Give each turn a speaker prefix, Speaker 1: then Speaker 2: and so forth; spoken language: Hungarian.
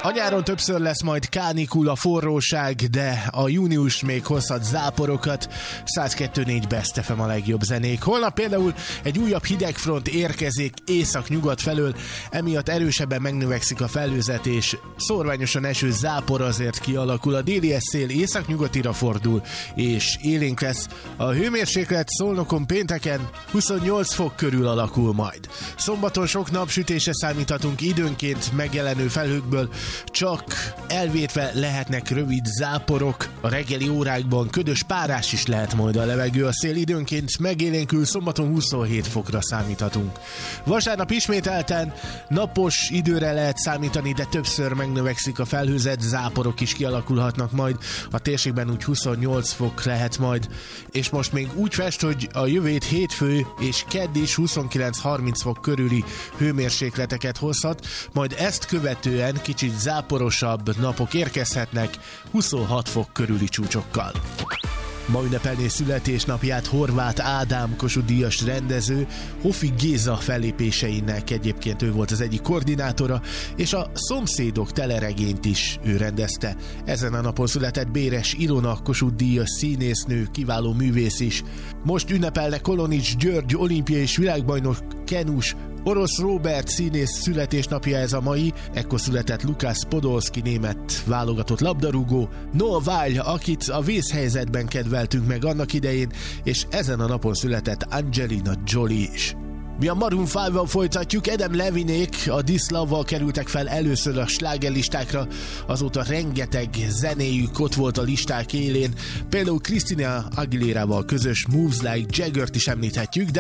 Speaker 1: A nyáron többször lesz majd kánikula, forróság, de a június még hozhat záporokat. 102.4 Best FM a legjobb zenék. Holnap például egy újabb hidegfront érkezik észak-nyugat felől, emiatt erősebben megnövekszik a felhőzet, és szórványosan eső zápor azért kialakul. A déli szél észak-nyugatira fordul, és élénk lesz. A hőmérséklet Szolnokon pénteken 28 fok körül alakul majd. Szombaton sok napsütésre számíthatunk, időnként megjelenő felhőkből csak elvétve lehetnek rövid záporok. A reggeli órákban ködös párás is lehet majd a levegő, a szél időnként megélénkül, szombaton 27 fokra számíthatunk. Vasárnap ismételten napos időre lehet számítani, de többször megnövekszik a felhőzet, záporok is kialakulhatnak majd, a térségben úgy 28 fok lehet majd, és most még úgy fest, hogy a jövő hétfő és kedd is 29-30 fok körüli hőmérsékleteket hozhat, majd ezt követően kicsit záporosabb napok érkezhetnek 26 fok körüli csúcsokkal. Ma ünnepelné születésnapját Horváth Ádám Kossuth-díjas rendező. Hofi Géza fellépéseinek egyébként ő volt az egyik koordinátora, és a Szomszédok teleregényt is ő rendezte. Ezen a napon született Béres Ilona Kossuth-díjas színésznő, kiváló művész is. Most ünnepelne Kolonics György olimpiai és világbajnok kenus. Orosz Róbert színész születésnapja ez a mai, ekkor született Lukász Podolszky német válogatott labdarúgó, Noah Weil, akit a vészhelyzetben kedveltünk meg annak idején, és ezen a napon született Angelina Jolie is. Mi a Maroon 5-val folytatjuk, Adam Levinék a This Love-val kerültek fel először a slágerlistákra, azóta rengeteg zenéjük ott volt a listák élén, például Christina Aguilérával közös Moves Like Jagger-t is említhetjük, de